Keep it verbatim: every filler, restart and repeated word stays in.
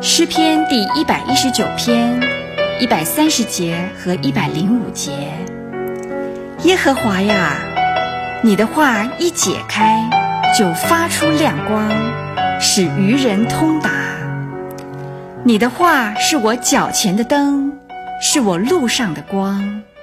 诗篇第一百一十九篇一百三十节和一百零五节。耶和华呀，你的话一解开，就发出亮光，使愚人通达。你的话是我脚前的灯，是我路上的光。